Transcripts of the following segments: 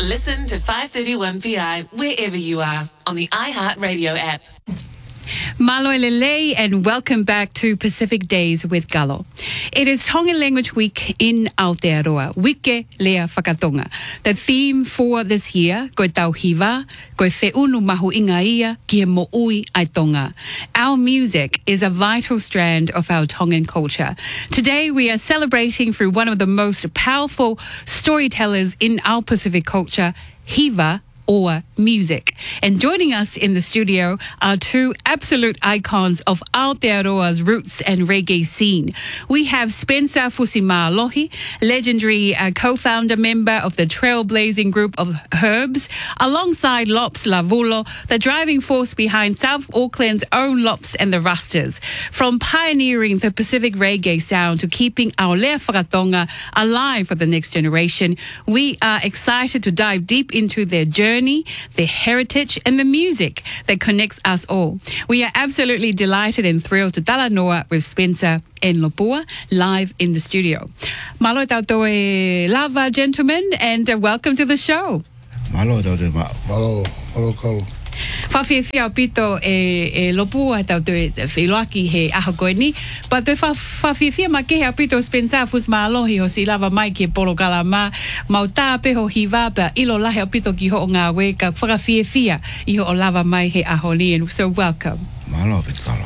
listen to 531PI wherever you are on the iHeartRadio app. Malo Lele, and welcome back to Pacific Days with Galo. It is Tongan Language Week in Aotearoa, Wike Lea Whakatonga. The theme for this year, koe tauhiwa, koe whiunu mahu inga ia, ki he mo'ui ai tonga. Our music is a vital strand of our Tongan culture. Today we are celebrating through one of the most powerful storytellers in our Pacific culture, hiva, or music. And joining us in the studio are two absolute icons of Aotearoa's roots and reggae scene. We have Spencer Fusimālohi, legendary co-founder member of the trailblazing group of Herbs, alongside Lops Lavulo, the driving force behind South Auckland's own Lops and the Rusters. From pioneering the Pacific reggae sound to keeping our Lea Whakatonga alive for the next generation, we are excited to dive deep into their journey, their heritage, and the music that connects us all. We are absolutely delighted and thrilled to talanoa with Spencer and Lopua live in the studio. Malo tauto e lava, gentlemen, and welcome to the show. Malo tauto malo kalo. Whawhiawhia o pito e Lopua tau te whiloaki he aho koe ni. But te whawhiawhia ma kehe o pito Spencer Fusimālohi ho si lava mai ki e polo kalama. Mau tāpe ho hiwa pa ilo lahe o pito ki ho o ngā we ka whakawhiawhia I ho o lava mai he aho ni. And so welcome. Malo pito kalo.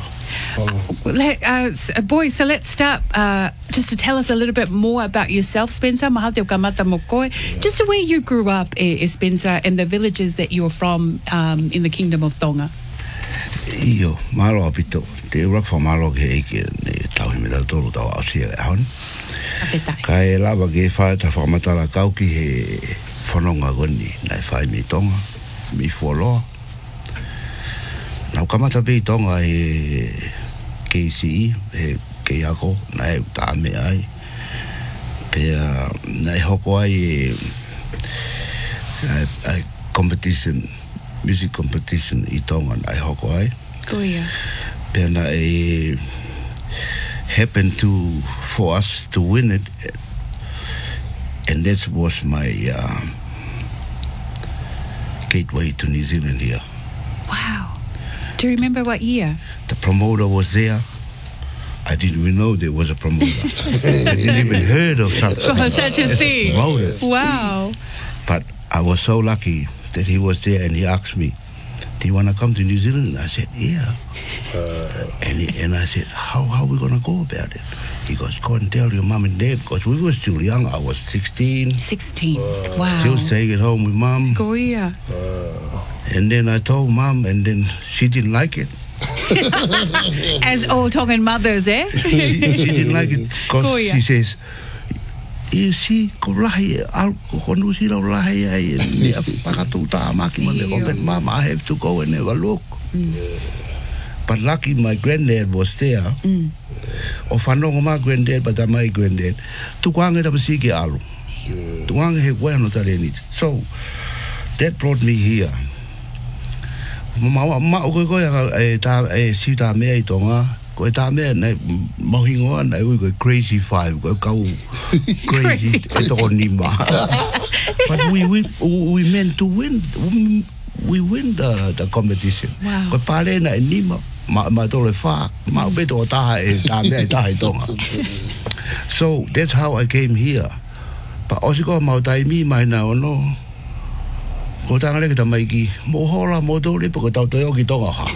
Boys, so let's start just to tell us a little bit more about yourself, Spencer. Maha te o kamata mokoe. Just the way you grew up, Spencer, and the villages that you're from in the Kingdom of Tonga. Iyo, malo pito. Te urak wha malo ke eke ne tauhi me tau tolu tau ausia e ahon. Ka e lava ke whae ta whamatala kau ki he whanonga goni nai whae me Tonga, mi fualoa. Nau kamata pei Tonga he KCE, he ke ako, nai tā me ai. Pea nai hoko ai competition, music competition I Tonga nai hoko ai. Koia. Pea nai happened for us to win it, and that was my gateway to New Zealand here. Wow. Do you remember what year? The promoter was there. I didn't even know there was a promoter. I didn't even heard of such a thing. Promoter. Wow. But I was so lucky that he was there, and he asked me, do you want to come to New Zealand? And I said, yeah. And I said, how are we going to go about it? He goes, go and tell your mom and dad, because we were still young. I was 16. 16. Wow. Still staying at home with mom. Koia. And then I told mom, and then she didn't like it. As all Tongan mothers, eh? she didn't like it because she says, you see, ko lahi, ko nusi lau lahi ai, me a whakatau tā maki mane ko, but mom, I have to go and have a look. But lucky my granddad was there. O whanonga my granddad, but my granddad. Tukuanga ta masiki alu. Tukuanga he wano tare ni. So, that brought me here. Ma koe ta si ta mea I Tonga, koe ta mea nei mohingoa nei koe crazy five, koe kau crazy e toko nima. But we meant to win. We win the competition. Wow. Koe pare na e nima, ma tole wha, ma beto o taha e ta mea e taha I Tonga. So that's how I came here. But osiko mau taimi mai na ono. Ko tanga le kita mai ki mo hola mo dole po ko tau to ki Tonga ha.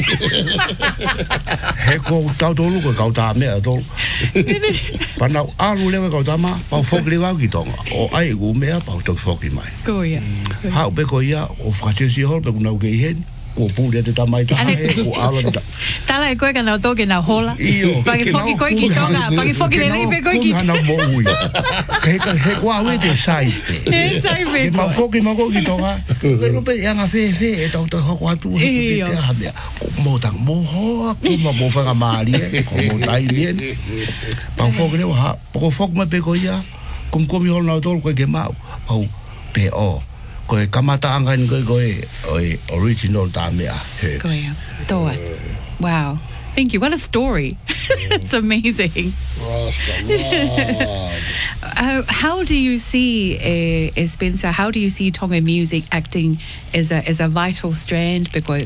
He ko tau to lu ko kau ta me to. Pa na alu le ko ta ma pa fok le wa ki Tonga. O ai gu me pa to fok mai. Ko ia. Ha be ko ia o fati si hol pe na ke hen. Ko pu le te tamai ta he ko ala. Tala e koe ka nau toke nau hola. Paki foki koe ki Tonga. Paki foki le leipe koe ki Tonga. Kuna mo ui. He ko awe te sai. He sai fe. Ma foki ma ko ki Tonga. Pero pe ya nga fe e tau to hoko atu. Te ha me. Mo tang mo ho ko mo fa mali ko mo tai bien. Pa foki le ha. Ko foki ma pe ko ia. Kum komi hol na tol ko ke mau. Au pe o. Koe kamata angan koe original tā mea. Koe, toa. Wow. Thank you. What a story. It's amazing. How do you see, Spencer, how do you see Tonga music acting as a vital strand because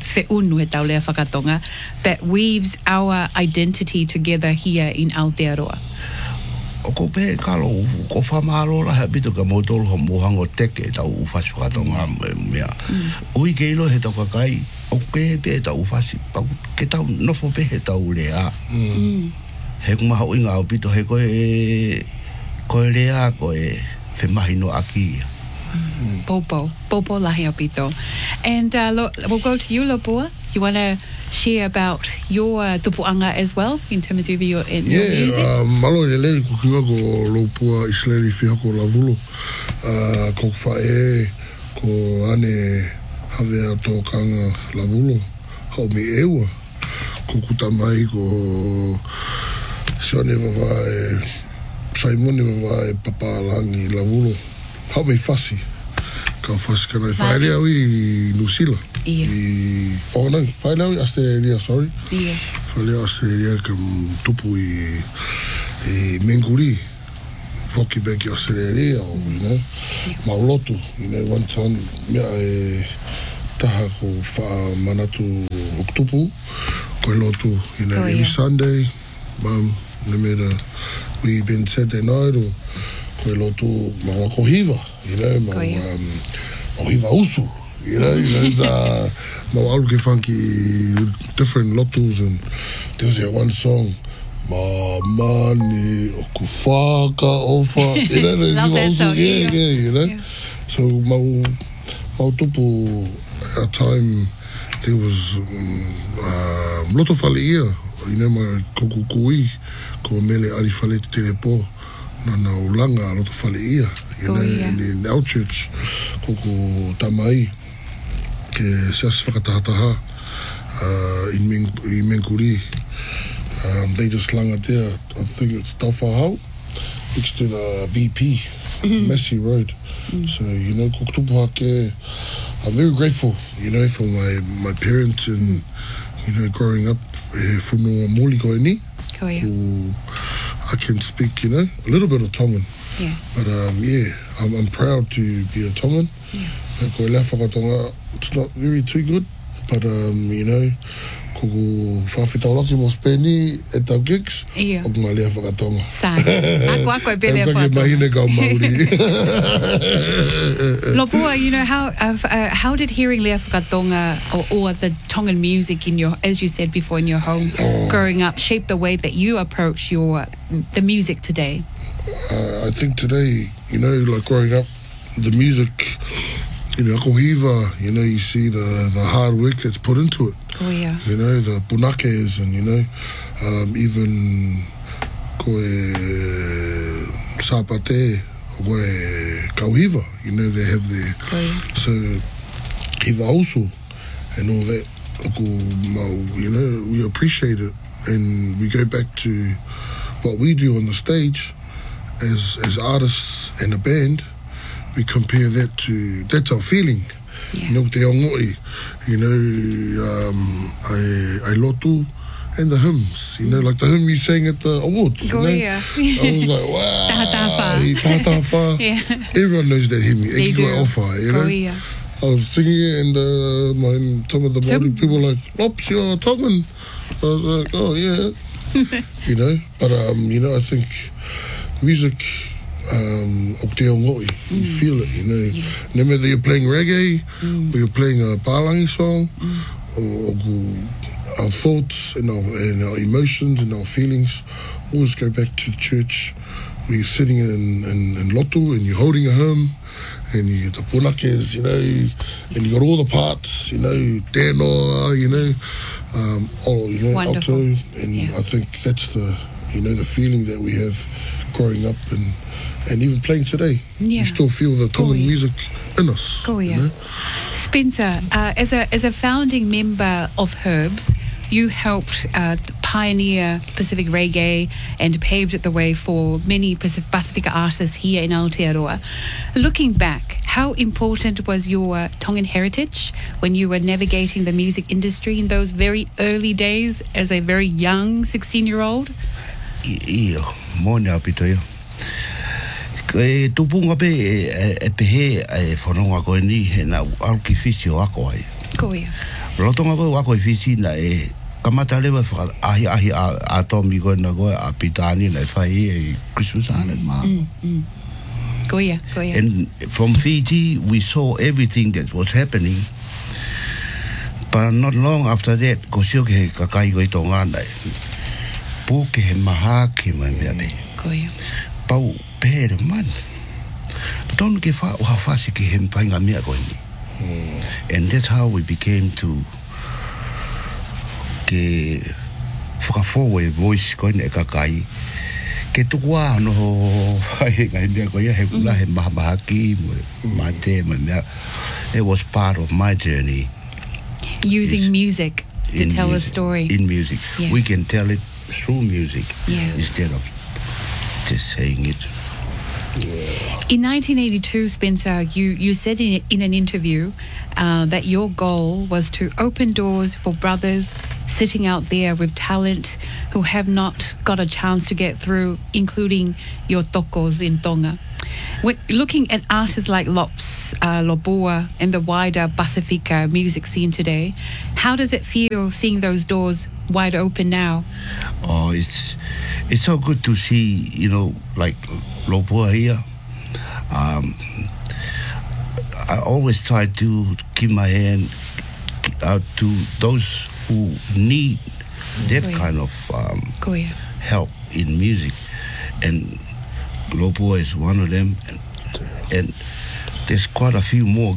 that weaves our identity together here in Aotearoa? O ko pe kalo ko famalo la habito ka modol ho mohango teke ta u fasi whakatonga mea. Ui keilo he tau kakai, o ke pe ta u fasi, ke tau nofo pe he tau lea. He kumaha ui ngā upito he koe lea koe whe mahi no aki. Popo lahi opito. And we'll go to you, Lopua. You want to share about your tupuanga as well in terms of your music? Malo lelei kukinga ko Lopua Isleli whihako lavulu. Ko whae, ko ane havea tōkanga lavulu. Hau me ewa. Ko kutamai ko sione wawae, Saimone wawae papalangi lavulu. Hau me whasi. Ka whasi kanai whaelea ui Nusila. Oh no, whaelea ui Australia, sorry. Whaelea Australia ka tupu I Menguri. Whoki beki Australia, you know. Maulotu, you know, one time mea taha ko wha manatu oktupu. Koe lotu, you know, every Sunday, mum, no matter we been Saturday night or koe lotu maua kohiva, you know, mahiva usu, you know, it's maua alu ke funky different lotus and there was one song, Mamani okufaka ofa, you know, there's that song, yeah, you know. Yeah. So mau tupu at time there was loto whaleia, you know, my koku kui, ko mele ali whale te telepo, na ulanga loto whaleia, you know, in our church, koku tamai, ke sias whakatahataha, in Menguri, they just langa there, I think it's Tawhahau, next to the BP, Massey Road. So, you know, Koktupuhake, I'm very grateful, you know, for my parents and, you know, growing up, whunua mōli koe ni, who I can speak, you know, a little bit of Tongan. Yeah. But, I'm proud to be a Tongan. Yeah. Koe lea whakatonga, it's not very too good, but, you know, kuku whawhitauraki mo Speni e tau gigs, o ngā lea whakatonga. Sai. Ako e pele whakatonga. Mahine kau Māori. Lopua, you know, how did hearing lea whakatonga or the Tongan music in your, as you said before, in your home growing up, shape the way that you approach the music today? I think today, you know, like growing up, the music, you know, Akohiva, you know, you see the hard work that's put into it. Oh, yeah. You know, the punakes and, you know, even koe sapate, koe kauhiva, you know, they have their... Oh, yeah. So, hiva also and all that, you know, we appreciate it and we go back to what we do on the stage as artists and a band. We compare that to, that's our feeling. Yeah. You know, te ongoi, you know, I lotu, and the hymns, you know, like the hymn you sang at the awards. You know? Yeah. I was like, wow. Tahatafa. Yeah. Everyone knows that hymn. They do. Ofa, you know. Yeah. I was singing it and some of the Māori people were like, Lops, you're Tongan. I was like, oh, yeah. You know, but, you know, I think music... o te ongoi, you feel it, you know. No matter you're playing reggae, or you're playing a Palangi song, or our thoughts and our emotions and our feelings always go back to the church. We're sitting in lotu and you're holding a hymn, and you the punakes, you know, and you got all the parts, you know, tēnoa, you know, all, you know, wonderful. Alto, and I think that's the, you know, the feeling that we have growing up and even playing today. Yeah. You still feel the Tongan music in us. Oh, yeah. You know? Spencer, as a founding member of Herbs, you helped pioneer Pacific reggae and paved the way for many Pasifika artists here in Aotearoa. Looking back, how important was your Tongan heritage when you were navigating the music industry in those very early days as a very young 16-year-old? Iyo, mōne apito ia. E tupunga pe e pehe e whanonga koe ni he na alki fisi o ako ai. Ko ia. Rotonga koe wako i fisi na e kamata lewa whaka ahi a tomi koe na koe a pitani na e whai e Christmas Island maa. Ko ia, ko ia. And from Fiji we saw everything that was happening. But not long after that, ko sio ke he kakai koe tonga na pō ke he maha ke mai mea me. Ko ia. Pau pere man. Tonu ke wha oha whasi ke he mpainga mea koe ni. And that's how we became to ke whakafowe voice koe ne kakai. Ke tukua no hai ngai mea koe he kula he maha ki ma te ma mea. It was part of my journey. Using music to tell a story. In music. Yeah. We can tell it through music instead of just saying it. In 1982, Spencer, you said in an interview that your goal was to open doors for brothers sitting out there with talent who have not got a chance to get through, including your tokos in Tonga. When looking at artists like Lops, Loboa, and the wider Pasifika music scene today, how does it feel seeing those doors wide open now? Oh, it's so good to see, you know, like Loboa here. I always try to keep my hand out to those who need that kind of help in music. And Loboa is one of them. And there's quite a few more